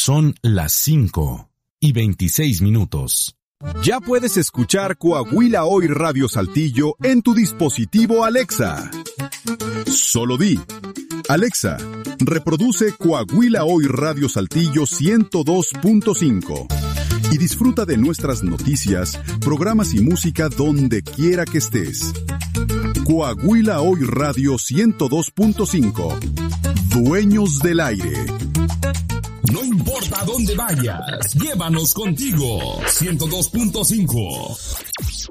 Son las 5:26. Ya puedes escuchar Coahuila Hoy Radio Saltillo en tu dispositivo Alexa. Solo di: Alexa, reproduce Coahuila Hoy Radio Saltillo 102.5 y disfruta de nuestras noticias, programas y música donde quiera que estés. Coahuila Hoy Radio 102.5. Dueños del aire. No importa a dónde vayas, llévanos contigo. 102.5.